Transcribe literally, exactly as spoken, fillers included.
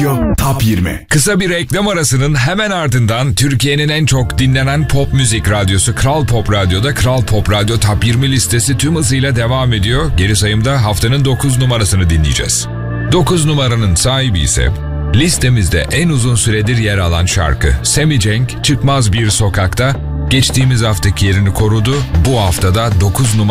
Top yirmi. Kısa bir reklam arasının hemen ardından Türkiye'nin en çok dinlenen pop müzik radyosu Kral Pop Radyo'da Kral Pop Radyo Top yirmi listesi tüm hızıyla devam ediyor. Geri sayımda haftanın dokuz numarasını dinleyeceğiz. dokuz numaranın sahibi ise listemizde en uzun süredir yer alan şarkı Sammy Cenk, Çıkmaz Bir Sokak'ta geçtiğimiz haftaki yerini korudu. Bu haftada dokuz numara